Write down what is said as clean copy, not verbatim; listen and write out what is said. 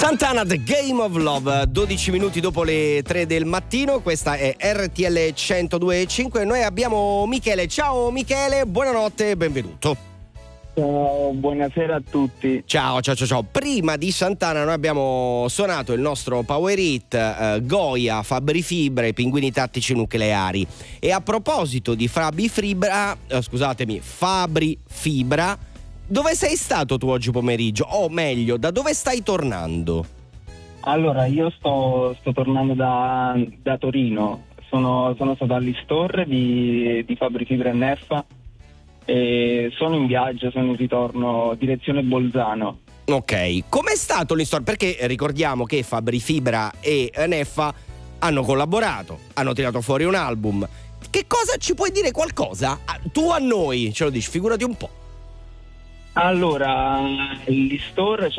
Santana, The Game of Love, 12 minuti dopo le 3 del mattino, questa è RTL 102.5 e noi abbiamo Michele. Ciao Michele, buonanotte e benvenuto. Ciao, buonasera a tutti. Ciao. Prima di Santana noi abbiamo suonato il nostro Power Hit, Goya, Fabri Fibra, i Pinguini Tattici Nucleari. E a proposito di Fabri Fibra, dove sei stato tu oggi pomeriggio? O meglio, da dove stai tornando? Allora, io sto tornando da Torino. Sono stato all'Istorre di Fabri Fibra e Neffa e sono in viaggio, sono in ritorno direzione Bolzano. Ok, com'è stato l'Istorre? Perché ricordiamo che Fabri Fibra e Neffa hanno collaborato, hanno tirato fuori un album. Che cosa ci puoi dire qualcosa? Tu a noi ce lo dici, figurati un po'. Allora, l'Istorre